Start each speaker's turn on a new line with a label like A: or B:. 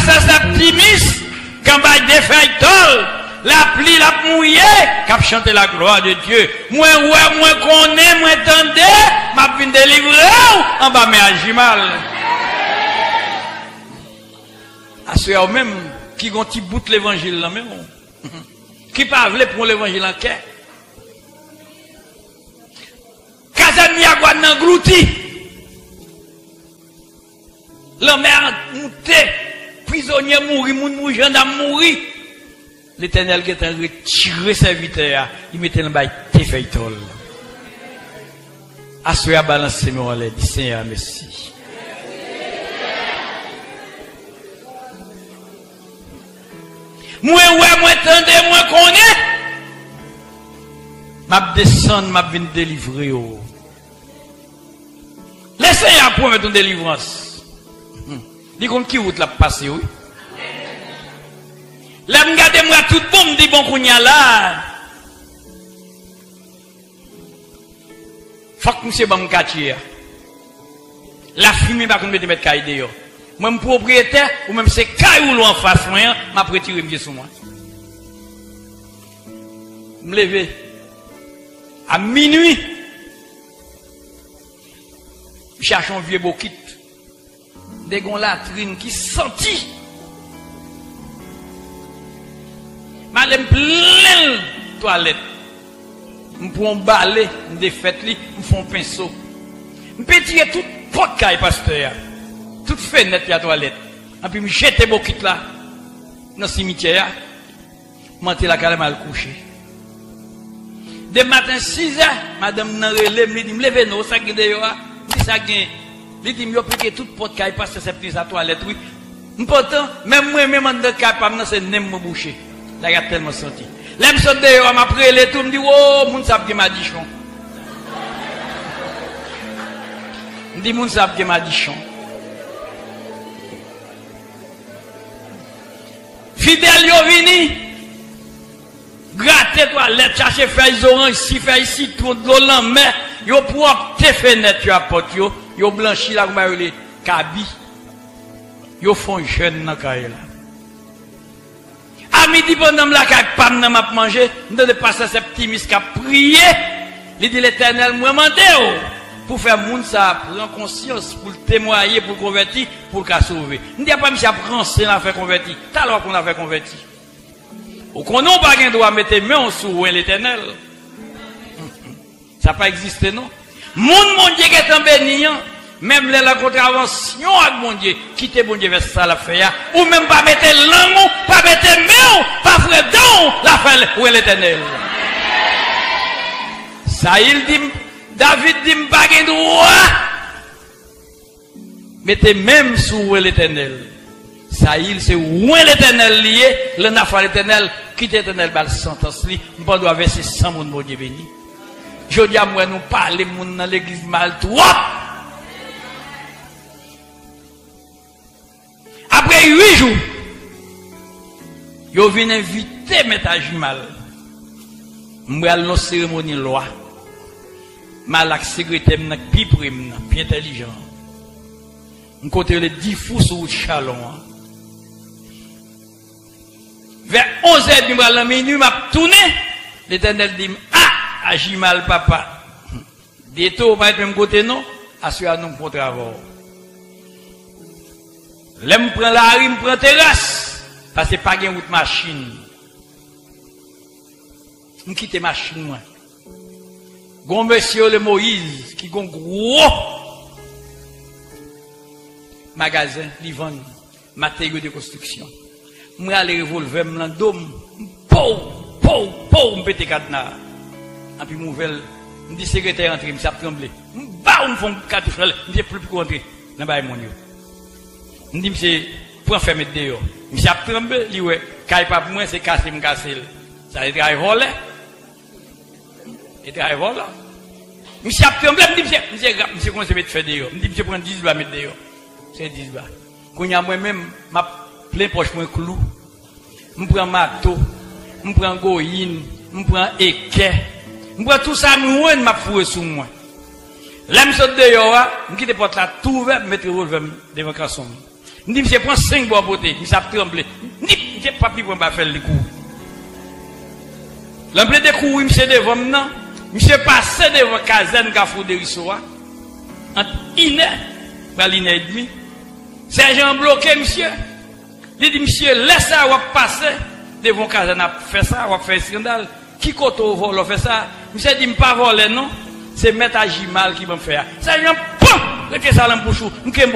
A: Ça optimiste, quand va des feuilles tol, la pluie, la mouillée, cap chanter la gloire de Dieu. Moi, ouais, moi connais, moi tendez, m'a vinn délivrer, en bas, mais agis mal. À ceux même qui ont petit bout de l'évangile là même, qui parlent pour l'évangile en quai. Kazania Guanan glouti. L'homme est monté, prisonnier mourir, moun gendarme mourir. L'Éternel qui est en retiré serviteur, il mettait le bail tes feuilles tol. À ceux à balancer mon lait, dit Seigneur merci. Moi ouais, moi tendez, moi connais. M'a descendre, m'a venir délivrer. Laissez à point mettre une délivrance. Dis comme qui route la passer oui. Là me garder moi tout bon me dit bon kounya là. Faut que monsieur bam quartier. La fumée pas qu'on mettre caille dehors. Moi propriétaire ou même c'est caille ou en face moi m'a retirer me sur moi. Me lever à minuit. Cherche un vieux bokit. Des gon latrine qui sentit. Malem plein toilette. M'prend balai, m'défaite li, m'font pinceau. M'pétire toute porte caille pasteur. Toute fenêtre la toilette. Et puis m'jette bokit là dans le cimetière. Monter la calme mal coucher. De matin 6h, madame nan relève me dit me lever non ça qui dehors. Me ça gain. Il dit me piquer toute porte caille pasteur c'est pris sa toilette oui. Important même moi même en de caille pas c'est nem me boucher. Là il a tellement senti. L'aime saute dehors m'a prélé tout me dit oh moun sap ki madichon. Me dit moun sap ki madichon. Fidèle yo vini gratter toilette chercher feuilles orange si feuilles citron de l'eau en mer yo pour te fenêtre yo apporte yo blanchi la comme les cabi yo font jeune dans caille là. À midi pendant la caille pas m'a manger de passer septimis qui a prié il dit l'Éternel moi mandé pour faire moun ça prend conscience pour témoigner pour convertir pour qu'a sauver. On dit pas monsieur prend c'est la fait convertir. Alors qu'on a fait convertir. Ou qu'on n'a pas droit à mettre main sur l'Éternel. Ça n'a pas existé, non? Mon Dieu qui est en béni, même la contravention avec mon Dieu, quittez mon Dieu vers ça la fait, ou même pas mettre langue, pas mettre main, pas faire don, la fin, où est l'Éternel? Ça, il dit, David dit, pas de droit. Mettez même sur l'Éternel. Ça, il c'est où est l'Éternel lié, le nafa l'Éternel, quitte l'Éternel, bal sentence li, on pas doit verser 100 moun mon Dieu béni. Je dis à moi, nous parler moun dans l'église mal trop. Après 8 jours, yo vient inviter M. Ajimal. M'bral nos cérémonie loi. Malak secrétaire m'nak pi prime, pi intelligent. M'kote le 10 fous sur chalon. Vers 11h du matin, minuit, m'a tourné. L'Éternel dit, ah, agis mal, papa. Détour, pas être même côté, non. Assure-nous pour travail. Là, je prends la rue, je prends terrasse. Parce que pas de route machine. Je quitte la machine, moi. Gon monsieur le Moïse, qui a un gros magasin, livre, matériaux de construction. Je vais aller revolver, je vais dôme, je pète cadenas. Et puis, je dis secrétaire entré, je tremblé. Je me fais un cartouche, je ne peux plus rentrer dans le monde. Je dis, monsieur, pour faire mettre dehors. Monsieur a tremblé, il dit, ouais, quand pas pour moi, c'est cassé, me casser. Ça a travaillé volé. Il travaille volé. Monsieur a tremblé, je dis, monsieur, comment c'est mettre faire dehors? Je dis, monsieur, prends 10 bas mettre dehors. C'est 10 bas. Quand il y a moi-même, ma plein poche pour un clou. Je prends marteau, je prends goyine, je prends équerre. Je prends tout ça, je m'a foué sous moi. Là, je saute dehors, je quitte la porte là, tout ouvert, je mets le relevé devant le casson. Je dis, monsieur, prends 5 bois beauté. Monsieur a tremblé. Nip, monsieur, papi, pour pas faire le coup. L'emblé de coups, monsieur devant maintenant. Monsieur passé devant Kazen Gafou de Rissoa. Entre 1h et 1h30. Sergent bloqué, monsieur. Il dit, monsieur, laisse ça, on va passer devant Kazen, on fait ça, on va faire scandale. Qui koto vole, on fait ça. Monsieur dit, pas voler, non. C'est mettre à Jimal qui va me faire. Sergent, pom! Rete ça dans le bouchou.